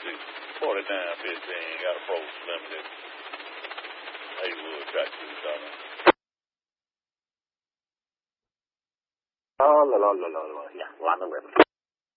49-15, got approach limited. Haywood track 2 coming. Yeah, line the river.